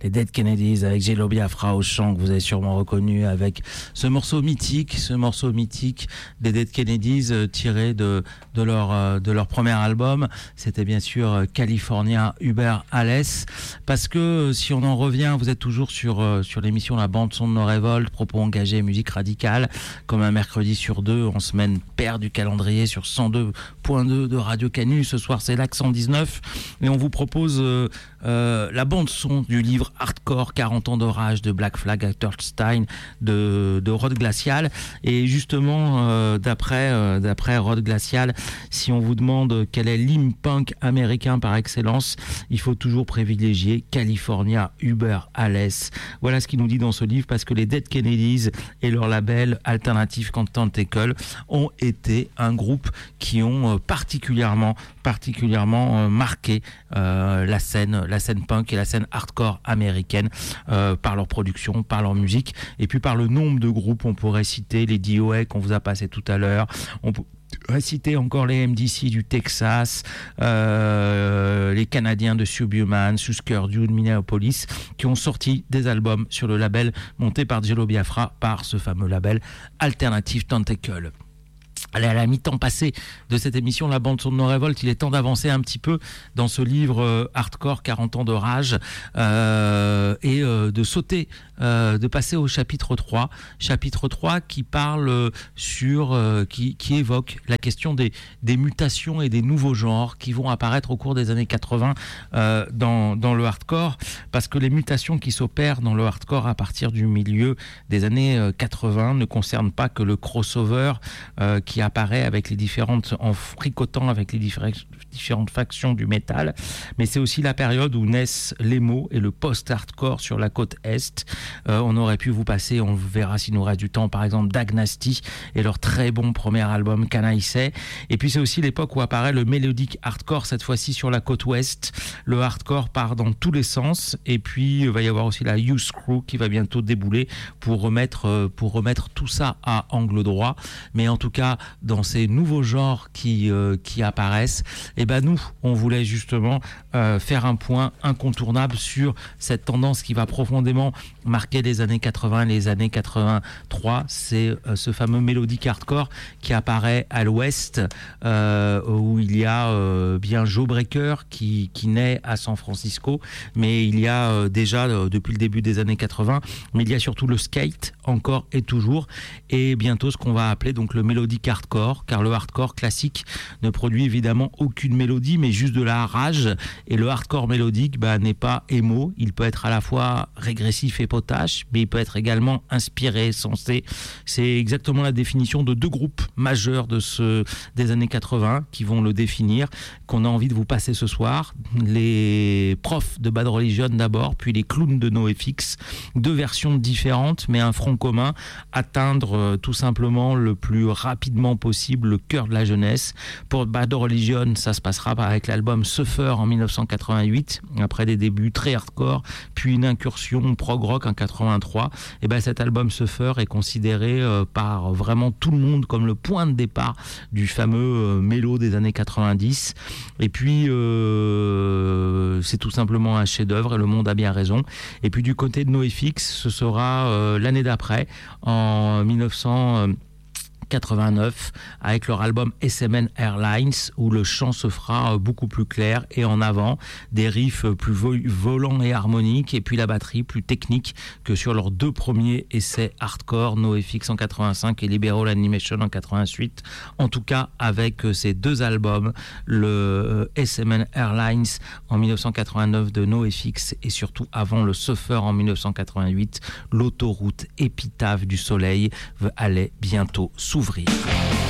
les Dead Kennedys avec Jello Biafra au chant que vous avez sûrement reconnu avec ce morceau mythique des Dead Kennedys tiré de leur premier album. C'était bien sûr California Über Alles, parce que si on en revient, vous êtes toujours sur l'émission La Bande Son de nos révoltes, propos engagés, musique radicale, comme un mercredi sur deux, en semaine paire du calendrier sur 102.2 de Radio Canu. Ce soir c'est l'Axe 119 et on vous propose la bande son du livre Hardcore 40 ans d'orage de Black Flag à Thirlstein de Rod Glacial. Et justement d'après Rod Glacial, si on vous demande quel est l'hymne punk américain par excellence, il faut toujours privilégier California Über Alles. Voilà ce qu'il nous dit dans ce livre, parce que les Dead Kennedys et leur label Alternative Tentacle ont été un groupe qui ont particulièrement marqué la scène punk et la scène hardcore américaine par leur production, par leur musique, et puis par le nombre de groupes. On pourrait citer les DOA qu'on vous a passé tout à l'heure, on pourrait citer encore les MDC du Texas, les Canadiens de Subhuman, Husker Du de Minneapolis, qui ont sorti des albums sur le label monté par Jello Biafra, par ce fameux label Alternative Tentacle. Allez, à la mi-temps passée de cette émission, la bande son de nos révoltes, il est temps d'avancer un petit peu dans ce livre Hardcore 40 ans de rage et de sauter, de passer au chapitre 3 qui parle qui évoque la question des mutations et des nouveaux genres qui vont apparaître au cours des années 80 dans le hardcore, parce que les mutations qui s'opèrent dans le hardcore à partir du milieu des années 80 ne concernent pas que le crossover qui apparaît avec les différentes, en fricotant avec les différentes factions du métal, mais c'est aussi la période où naissent l'emo et le post-hardcore sur la côte Est. On aurait pu vous passer, on verra s'il nous reste du temps, par exemple Dagnasty et leur très bon premier album Can I Say. Et puis c'est aussi l'époque où apparaît le melodic hardcore, cette fois-ci sur la côte Ouest. Le hardcore part dans tous les sens, et puis il va y avoir aussi la Youth Crew qui va bientôt débouler pour remettre tout ça à angle droit. Mais en tout cas, dans ces nouveaux genres qui apparaissent, et ben nous, on voulait justement faire un point incontournable sur cette tendance qui va profondément marquer les années 80, les années 83. C'est ce fameux mélodique hardcore qui apparaît à l'ouest, où il y a bien Joe Breaker qui naît à San Francisco, mais il y a déjà depuis le début des années 80, mais il y a surtout le skate encore et toujours, et bientôt ce qu'on va appeler donc le mélodique hardcore, car le hardcore classique ne produit évidemment aucune mélodie, mais juste de la rage. Et le hardcore mélodique n'est pas émo, il peut être à la fois régressif et potache, mais il peut être également inspiré, sensé. C'est exactement la définition de deux groupes majeurs des années 80 qui vont le définir, qu'on a envie de vous passer ce soir. Les Profs de Bad Religion d'abord, puis les Clowns de NoFX. Deux versions différentes, mais un front commun: atteindre tout simplement le plus rapidement possible le cœur de la jeunesse. Pour Bad Religion, ça se passera avec l'album Suffer en 1988, après des débuts très hardcore, puis une incursion prog rock en 83. Et cet album Suffer est considéré par vraiment tout le monde comme le point de départ du fameux mélo des années 90. Et puis c'est tout simplement un chef-d'œuvre, et le monde a bien raison. Et puis du côté de NoFX, ce sera l'année d'après, en 1989, avec leur album SMN Airlines, où le chant se fera beaucoup plus clair et en avant, des riffs plus volants et harmoniques, et puis la batterie plus technique que sur leurs deux premiers essais hardcore, NoFX en 85 et Liberal Animation en 88. En tout cas, avec ces deux albums, le SMN Airlines en 1989 de NoFX, et surtout avant le Suffer en 1988, l'autoroute épitaphe du soleil allait bientôt s'ouvrir.